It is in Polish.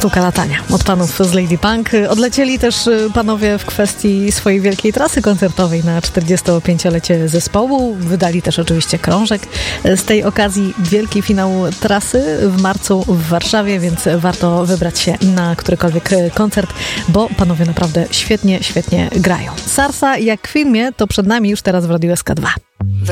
sztuka latania od panów z Lady Punk. Odlecieli też panowie w kwestii swojej wielkiej trasy koncertowej na 45-lecie zespołu. Wydali też oczywiście krążek. Z tej okazji wielki finał trasy w marcu w Warszawie, więc warto wybrać się na którykolwiek koncert, bo panowie naprawdę świetnie grają. Sarsa jak w filmie to przed nami już teraz w Radiu SK2.